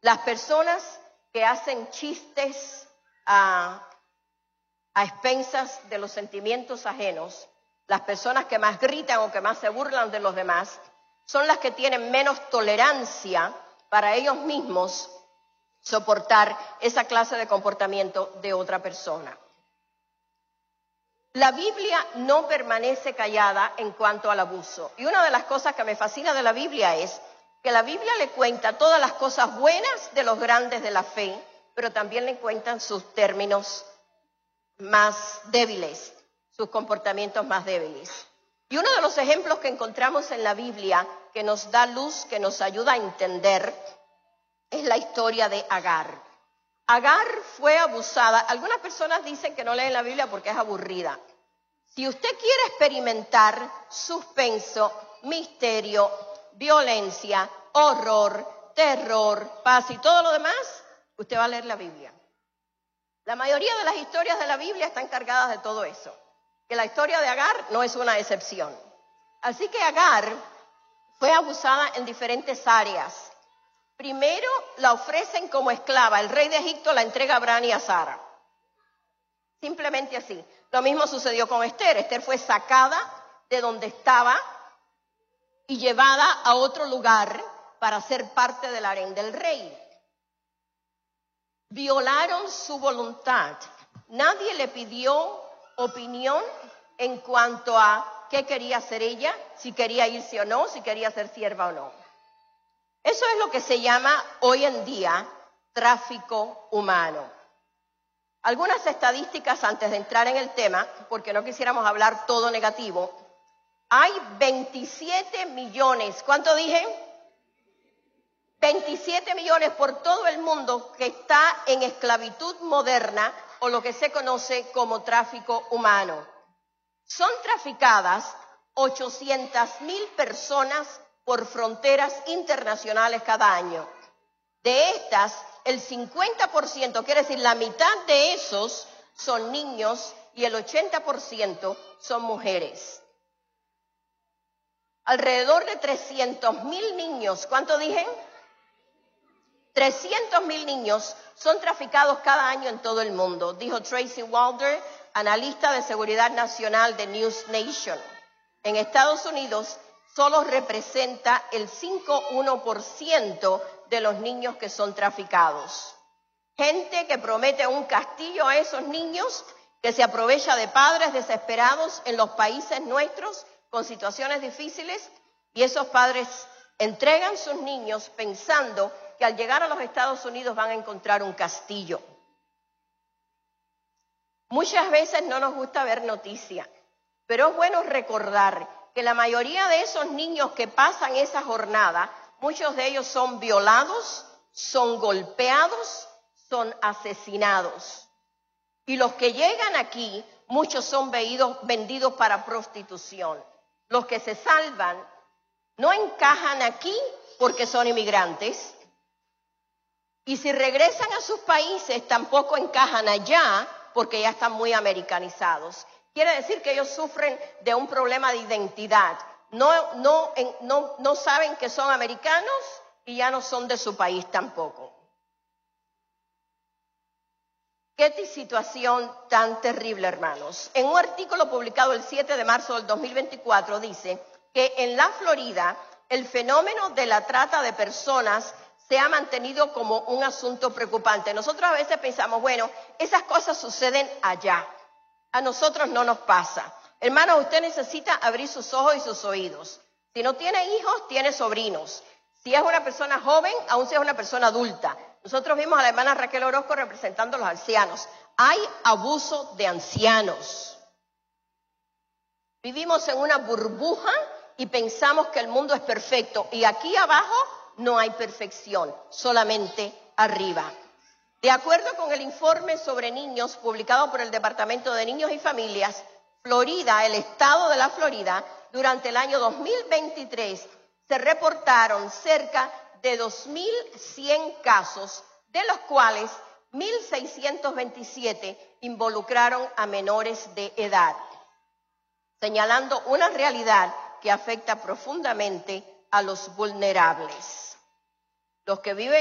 Las personas que hacen chistes a expensas de los sentimientos ajenos, las personas que más gritan o que más se burlan de los demás, son las que tienen menos tolerancia para ellos mismos soportar esa clase de comportamiento de otra persona. La Biblia no permanece callada en cuanto al abuso. Y una de las cosas que me fascina de la Biblia es que la Biblia le cuenta todas las cosas buenas de los grandes de la fe, pero también le cuentan sus términos más débiles, sus comportamientos más débiles. Y uno de los ejemplos que encontramos en la Biblia que nos da luz, que nos ayuda a entender, es la historia de Agar. Agar fue abusada. Algunas personas dicen que no leen la Biblia porque es aburrida. Si usted quiere experimentar suspenso, misterio, violencia, horror, terror, paz y todo lo demás, usted va a leer la Biblia. La mayoría de las historias de la Biblia están cargadas de todo eso. Que la historia de Agar no es una excepción. Así que Agar fue abusada en diferentes áreas. Primero la ofrecen como esclava. El rey de Egipto la entrega a Abraham y a Sara. Simplemente así. Lo mismo sucedió con Esther. Esther fue sacada de donde estaba y llevada a otro lugar para ser parte del harén del rey. Violaron su voluntad. Nadie le pidió opinión en cuanto a qué quería hacer ella, si quería irse o no, si quería ser sierva o no. Eso es lo que se llama hoy en día tráfico humano. Algunas estadísticas antes de entrar en el tema, porque no quisiéramos hablar todo negativo. Hay 27 millones, ¿cuánto dije? 27 millones por todo el mundo que está en esclavitud moderna o lo que se conoce como tráfico humano. Son traficadas 800,000 personas por fronteras internacionales cada año. De estas, el 50%, quiere decir la mitad de esos son niños y el 80% son mujeres. Alrededor de 300,000 niños, ¿cuánto dije? 300,000 niños son traficados cada año en todo el mundo, dijo Tracy Walder, analista de seguridad nacional de News Nation. En Estados Unidos solo representa el 5,1% de los niños que son traficados. Gente que promete un castillo a esos niños, que se aprovecha de padres desesperados en los países nuestros con situaciones difíciles, y esos padres entregan sus niños pensando que al llegar a los Estados Unidos van a encontrar un castillo. Muchas veces no nos gusta ver noticias, pero es bueno recordar que la mayoría de esos niños que pasan esa jornada, muchos de ellos son violados, son golpeados, son asesinados. Y los que llegan aquí, muchos son vendidos para prostitución. Los que se salvan no encajan aquí porque son inmigrantes. Y si regresan a sus países, tampoco encajan allá porque ya están muy americanizados. Quiere decir que ellos sufren de un problema de identidad. No saben que son americanos y ya no son de su país tampoco. Qué situación tan terrible, hermanos. En un artículo publicado el 7 de marzo del 2024 dice que en la Florida el fenómeno de la trata de personas se ha mantenido como un asunto preocupante. Nosotros a veces pensamos, bueno, esas cosas suceden allá. A nosotros no nos pasa. Hermano, usted necesita abrir sus ojos y sus oídos. Si no tiene hijos, tiene sobrinos. Si es una persona joven, aún si es una persona adulta. Nosotros vimos a la hermana Raquel Orozco representando a los ancianos. Hay abuso de ancianos. Vivimos en una burbuja y pensamos que el mundo es perfecto. Y aquí abajo no hay perfección, solamente arriba. De acuerdo con el informe sobre niños publicado por el Departamento de Niños y Familias, Florida, el estado de la Florida, durante el año 2023 se reportaron cerca de 2,100 casos, de los cuales 1,627 involucraron a menores de edad, señalando una realidad que afecta profundamente a los vulnerables. Los que viven